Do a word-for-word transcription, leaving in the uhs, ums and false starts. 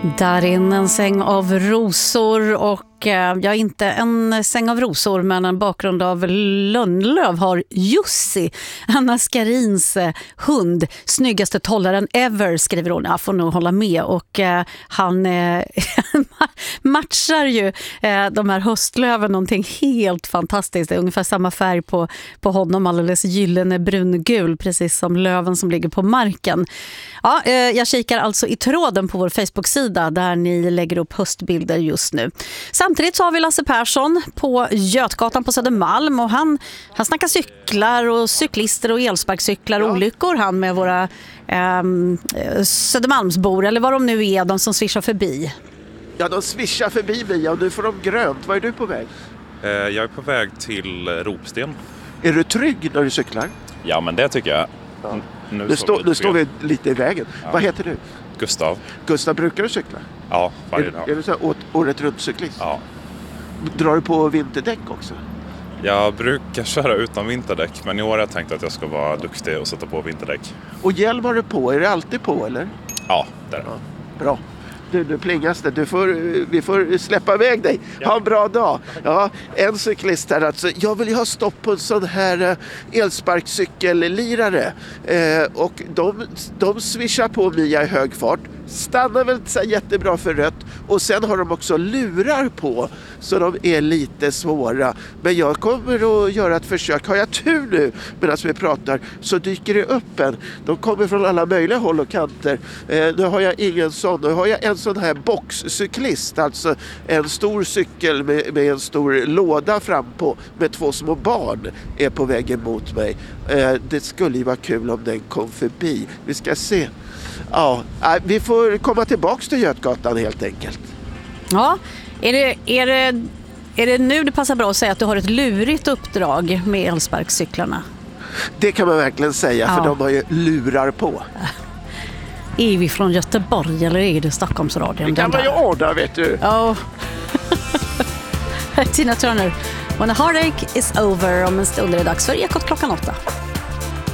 Där inne en säng av rosor och eh, ja, inte en säng av rosor men en bakgrund av Lönnlöv har Jussi, Anna Skarins eh, hund, snyggaste tollaren ever, skriver hon. Jag får nog hålla med och eh, han eh, matchar ju eh, de här höstlöven någonting helt fantastiskt. Det är ungefär samma färg på, på honom, alldeles gyllene brungul, precis som löven som ligger på marken. Ja, eh, jag kikar alltså i tråden på vår Facebook-sida där ni lägger upp höstbilder just nu. Samtidigt så har vi Lasse Persson på Götgatan på Södermalm och han, han snackar cyklar och cyklister och elsparkcyklar och ja. olyckor han med våra eh, Södermalmsbor eller vad de nu är, de som svischar förbi. Ja, de svischar förbi mig och nu får de grönt. Var är du på väg? Eh, jag är på väg till Ropsten. Är du trygg när du cyklar? Ja, men det tycker jag. Ja. Nu, nu, stå, nu står vi lite i vägen. Ja. Vad heter du? Gustav. Gustav, brukar du cykla? Ja, varje dag. Är, är du så här å, året runt cyklist? Ja. Drar du på vinterdäck också? Jag brukar köra utan vinterdäck, men i år har jag tänkt att jag ska vara duktig och sätta på vinterdäck. Och hjälm har du på? Är det alltid på, eller? Ja, det är det. Ja. Bra. Du, du plingas det. Du får, vi får släppa iväg dig. Ja. Ha en bra dag. Ja, en cyklist här alltså. Jag vill ju ha stopp på en sån här elsparkcykellirare. Eh, och de, de svischar på Mia i hög fart. Stannar väl inte så jättebra för rött. Och sen har de också lurar på. Så de är lite svåra. Men jag kommer att göra ett försök. Har jag tur nu medan vi pratar så dyker det upp en. De kommer från alla möjliga håll och kanter. Eh, nu har jag ingen sån. Nu har jag en sån här boxcyklist. Alltså en stor cykel med, med en stor låda fram på. Med två små barn är på vägen mot mig. Eh, det skulle ju vara kul om den kom förbi. Vi ska se. Ja, vi får komma tillbaks till Götgatan helt enkelt. Ja, är det, är det, är det nu det passar bra att säga att du har ett lurigt uppdrag med elsparkcyklarna? Det kan man verkligen säga, ja. för de har ju lurar på. Är vi från Göteborg eller är det Stockholmsradion? Det kan man ju ordna, vet du. Ja. Tina Turner, When a heartache is over, om en stund är det dags för Ekot klockan åtta.